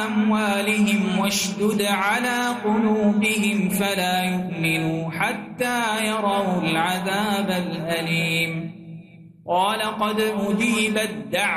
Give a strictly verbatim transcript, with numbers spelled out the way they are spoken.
أموالهم واشدد على قلوبهم فلا يؤمنوا حتى يروا العذاب الأليم قال قد أجيبت دعوة